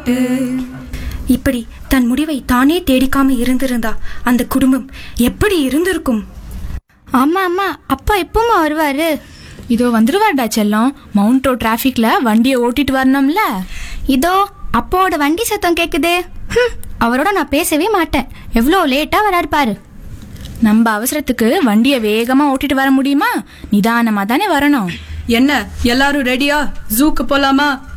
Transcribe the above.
ஓட்டு. இப்படி தன் முடிவை தானே தேடிக்காம இருந்திருந்தா அந்த குடும்பம் எப்படி இருந்திருக்கும்? ஆமா ஆமா, அப்பா எப்பமா வருவாரு? இதோ வந்துருவாடா செல்லம். மவுண்ட் ரோட் டிராஃபிக்ல வண்டியை ஓட்டிட்டு வரணும்ல. இதோ அப்பாவோட வண்டி சத்தம் கேக்குதே. அவரோட நான் பேசவே மாட்டேன். எவ்வளோ லேட்டா வராரு பாரு. நம்ம அவசரத்துக்கு வண்டியை வேகமா ஓட்டிட்டு வர முடியுமா? நிதானமா தானே வரணும். என்ன எல்லாரும் ரெடியா? ஜூக்கு போலாமா?